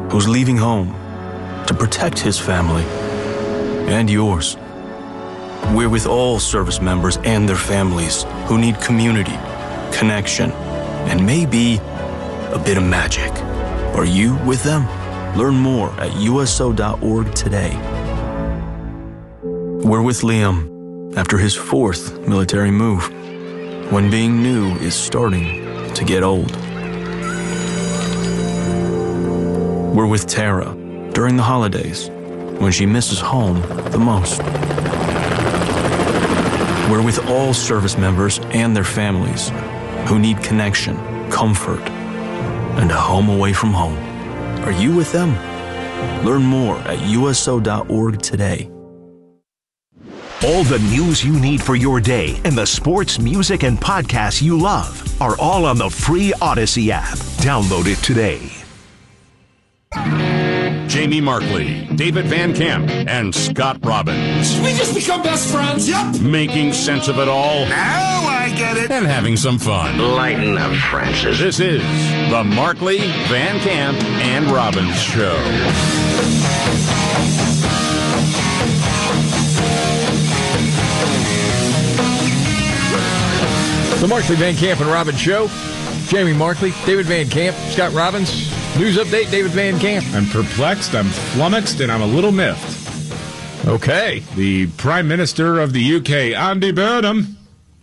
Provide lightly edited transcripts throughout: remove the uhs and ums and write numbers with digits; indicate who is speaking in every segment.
Speaker 1: who's leaving home to protect his family and yours. We're with all service members and their families who need community, connection, and maybe a bit of magic. Are you with them? Learn more at USO.org today. We're with Liam after his 4th military move, when being new is starting to get old. We're with Tara during the holidays, when she misses home the most. We're with all service members and their families who need connection, comfort, and a home away from home. Are you with them? Learn more at USO.org today.
Speaker 2: All the news you need for your day and the sports, music, and podcasts you love are all on the free Odyssey app. Download it today.
Speaker 3: Jamie Markley, David Van Camp, and Scott Robbins.
Speaker 4: Did we just become best friends? Yep.
Speaker 3: Making sense of it all.
Speaker 4: Now I get it.
Speaker 3: And having some fun.
Speaker 5: Lighten up, Francis.
Speaker 3: This is the Markley, Van Camp, and Robbins Show.
Speaker 6: The Markley, Van Camp, and Robbins Show. Jamie Markley, David Van Camp, Scott Robbins. News update, David Van Camp.
Speaker 7: I'm perplexed, I'm flummoxed, and I'm a little miffed.
Speaker 6: Okay.
Speaker 7: The Prime Minister of the UK, Andy Burnham,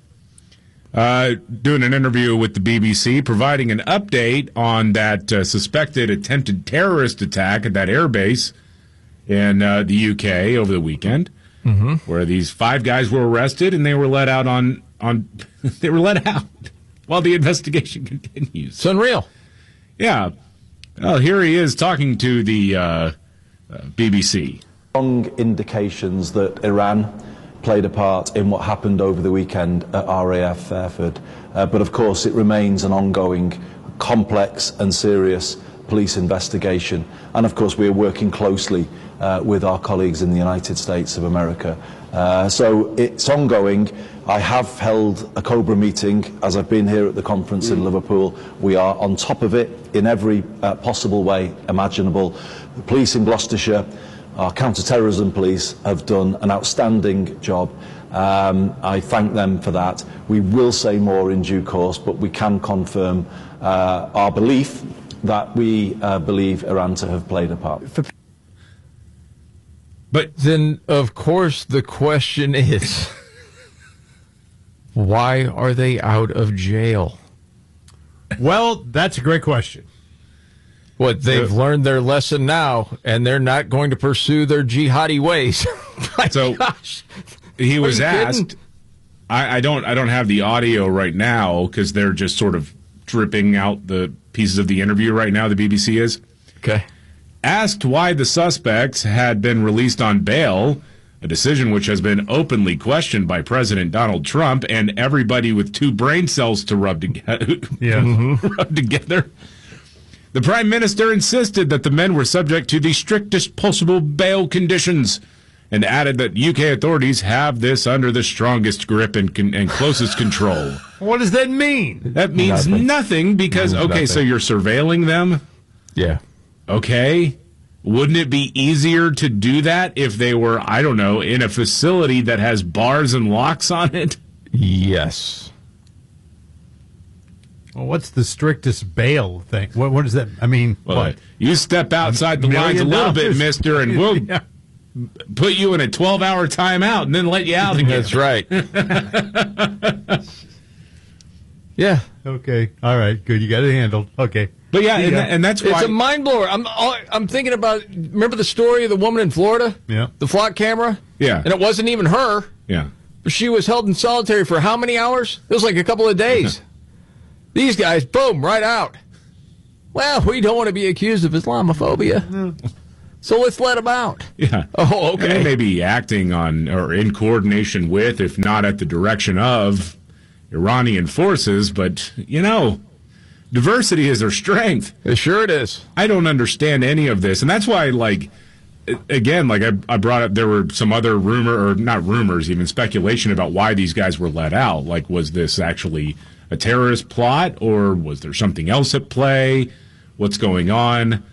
Speaker 7: doing an interview with the BBC, providing an update on that suspected attempted terrorist attack at that airbase in the UK over the weekend, where these 5 guys were arrested and they were let out on they were let out while the investigation continues.
Speaker 6: It's unreal.
Speaker 7: Yeah. Well, here he is talking to the BBC.
Speaker 8: Strong indications that Iran played a part in what happened over the weekend at RAF Fairford. But of course, it remains an ongoing, complex and serious police investigation. And of course, we are working closely with our colleagues in the United States of America. So it's ongoing. I have held a COBRA meeting as I've been here at the conference in Liverpool. We are on top of it in every possible way imaginable. The police in Gloucestershire, our counter-terrorism police, have done an outstanding job. I thank them for that. We will say more in due course, but we can confirm our belief that we believe Iran to have played a part.
Speaker 6: But then, of course, the question is, why are they out of jail?
Speaker 9: Well, that's a great question.
Speaker 6: What, they've learned their lesson now, and they're not going to pursue their jihadi ways.
Speaker 7: So
Speaker 6: gosh.
Speaker 7: He was
Speaker 6: kidding?
Speaker 7: asked. I don't have the audio right now because they're just sort of dripping out the pieces of the interview right now. The BBC is.
Speaker 6: Okay.
Speaker 7: Asked why the suspects had been released on bail, a decision which has been openly questioned by President Donald Trump and everybody with 2 brain cells to rub together. Rub together. The Prime Minister insisted that the men were subject to the strictest possible bail conditions and added that UK authorities have this under the strongest grip and closest control.
Speaker 9: What does that mean?
Speaker 7: That means nothing because, okay, so you're surveilling them?
Speaker 6: Yeah.
Speaker 7: Okay. Wouldn't it be easier to do that if they were, I don't know, in a facility that has bars and locks on it?
Speaker 6: Yes.
Speaker 9: Well, what's the strictest bail thing? What does that? I mean,
Speaker 7: Well,
Speaker 9: what?
Speaker 7: you step outside the lines a little bit, mister, and we'll put you in a 12-hour timeout and then let you out again.
Speaker 6: That's right. Yeah.
Speaker 9: Okay. All right. Good. You got it handled. Okay.
Speaker 7: But yeah, and that's why
Speaker 6: It's a mind blower. I'm thinking about, remember the story of the woman in Florida?
Speaker 9: Yeah.
Speaker 6: The flock camera?
Speaker 7: Yeah.
Speaker 6: And it wasn't even her.
Speaker 7: Yeah.
Speaker 6: She was held in solitary for how many hours? It was like a couple of days. These guys, boom, right out. Well, we don't want to be accused of Islamophobia. So let's let them out.
Speaker 7: Yeah.
Speaker 6: Oh, okay.
Speaker 7: And they may be acting on or in coordination with, if not at the direction of, Iranian forces, but, diversity is their strength.
Speaker 6: Sure it is.
Speaker 7: I don't understand any of this. And that's why, I brought up, there were some other not rumors, even speculation about why these guys were let out. Like, was this actually a terrorist plot, or was there something else at play? What's going on?